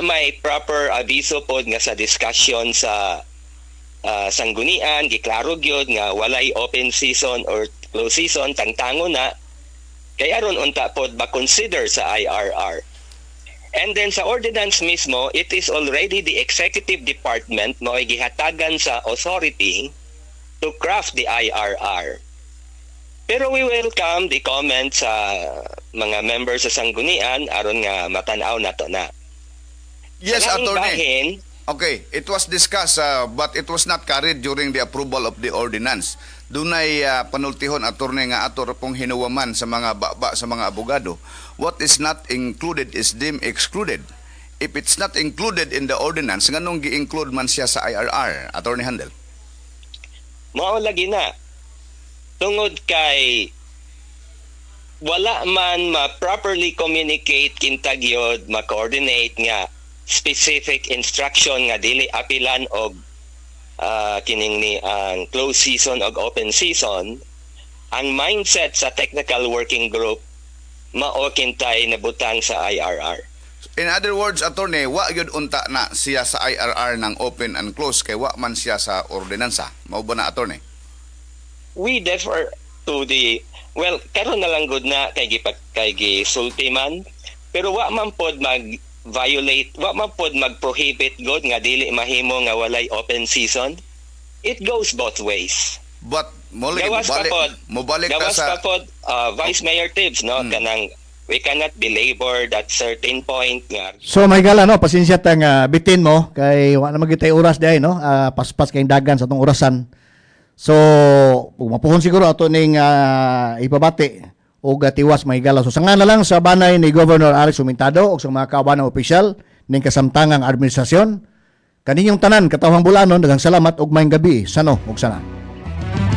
may proper aviso pod nga sa discussion sa sanggunian, giklaro gyud nga walay open season or closed season, tangtango na, kaya ron unta pod ba consider sa IRR. And then sa ordinance mismo, it is already the executive department mo ay gihatagan sa authority to craft the IRR. Pero we welcome the comments sa mga members sa sanggunian aron nga matanaw nato na. Yes, Attorney. Bahin, Okay, it was discussed but it was not carried during the approval of the ordinance. Dunay panultihon, Attorney, nga ato pong hinuwaman sa mga baba sa mga abogado. What is not included is deemed excluded. If it's not included in the ordinance, nganong gi-include man siya sa IRR, Attorney Handel? mao lagi na. Tungod kay wala man ma-properly communicate kintag yod, ma-coordinate nga specific instruction nga dili apilan og kining ni ang closed season og open season, ang mindset sa technical working group mao kintay nabutang sa IRR. In other words, Attorney, wa gyud unta na siya sa IRR ng open and close kay wa man siya sa ordinansa. Mao ba na, Attorney? We defer to the karon na lang gud na kay gisulti man, pero wa man pod mag-violate, wa man pod mag-prohibit god nga dili mahimo nga walay open season. It goes both ways. But Gawas pa pod, Vice Mayor Tibbs, no? Kanang we cannot belabor that certain point nga. So may gala, no, pasensya tang bitin mo kay wa na magitay oras diay, no, paspas kay dagan sa tong orasan. So mapuhon siguro ato ning ipabati og tiwas may gala. So sanga na lang sa banay ni Governor Alex Humintado ug sa mga kauban opisyal ning kasamtangang administrasyon kaninyong tanan katawhang bulanon, daghang salamat ug maayong gabi. Sano ug sana.